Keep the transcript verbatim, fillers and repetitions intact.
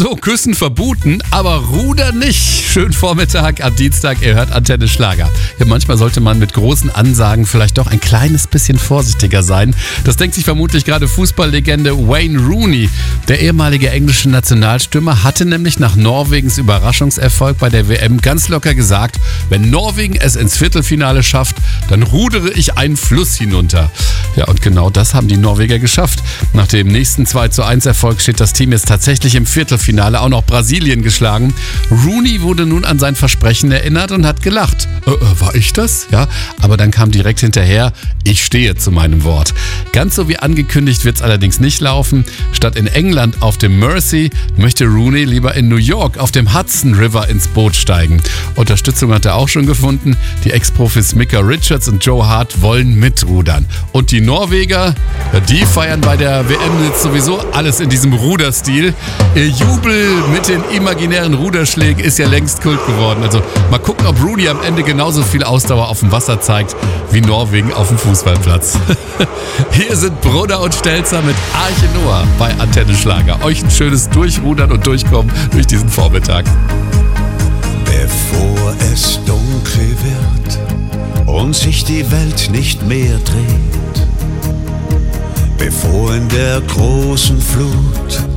So, Küssen verboten, aber Rudern nicht. Schönen Vormittag am Dienstag, ihr hört Antenne Schlager. Ja, manchmal sollte man mit großen Ansagen vielleicht doch ein kleines bisschen vorsichtiger sein. Das denkt sich vermutlich gerade Fußballlegende Wayne Rooney. Der ehemalige englische Nationalstürmer hatte nämlich nach Norwegens Überraschungserfolg bei der W M ganz locker gesagt, wenn Norwegen es ins Viertelfinale schafft, dann rudere ich einen Fluss hinunter. Ja, und genau das haben die Norweger geschafft. Nach dem nächsten zwei zu eins Erfolg steht das Team jetzt tatsächlich im Viertelfinale, auch noch Brasilien geschlagen. Rooney wurde nun an sein Versprechen erinnert und hat gelacht. Äh, äh, war ich das? Ja, aber dann kam direkt hinterher, ich stehe zu meinem Wort. Ganz so wie angekündigt wird es allerdings nicht laufen. Statt in England auf dem Mersey möchte Rooney lieber in New York auf dem Hudson River ins Boot steigen. Unterstützung hat er auch schon gefunden. Die Ex-Profis Micah Richards und Joe Hart wollen mitrudern. Und die Norweger, die feiern bei der W M jetzt sowieso alles in diesem Ruderstil. Ihr Jubel mit den imaginären Ruderschlägen ist ja längst Kult geworden. Also mal gucken, ob Rooney am Ende genauso viel Ausdauer auf dem Wasser zeigt wie Norwegen auf dem Fußballplatz. Hier sind Brunner und Stelzer mit Arche Noah bei Antenne Schlager. Euch ein schönes Durchrudern und Durchkommen durch diesen Vormittag. Bevor es dunkel wird und sich die Welt nicht mehr dreht, bevor in der großen Flut